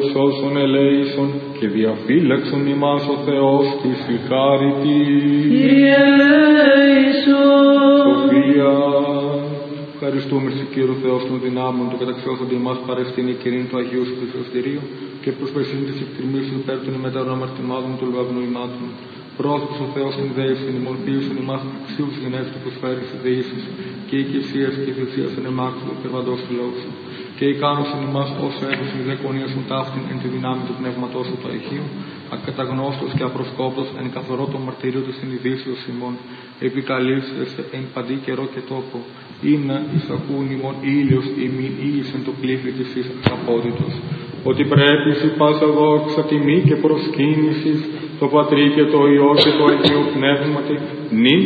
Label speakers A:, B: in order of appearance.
A: εξώσον ελέησον και διαφύλαξον ημάς ο Θεός της η χάρη της. Σοφία. Ευχαριστούμε σε Κύριο Θεός των δυνάμεων του καταξιώθονται ημάς παρεστήν η κυρίν του Αγίου Σου Χριστοστηρίου και προσπεσήν της εκτιμήσεων υπέρ των ημετέρων αμαρτημάτων του λογαυνού ημάτων. Πρόσωπος ο Θεός ενδέησιν ημών ποιήσουν ημάς αξίους γενέσεις του προσφέρεις δεήσεις και οικησίας και θυσίας εν εμάξου και βαντός του λόγου Σου. Και ικάνωσιν ημάς όσο έδωσιν δαικονία Σου ταύτην εν τη δυνάμει του Πνεύματός Σου του Αγίου, ακαταγνώστος και απροσκόπτος εν καθορό το μαρτύριο της συνειδήσεως ημών, επικαλύψεσαι εν παντή καιρό και τόπο, ή να εισακούν ημών ήλιος ημίν ήλισεν το πλήθη της εις απόδιτος. Ότι πρέπει σε πάσα δόξα τιμή και προσκύνησης το Πατρί και το Υιό και το Αγίο Πνεύματι, νυν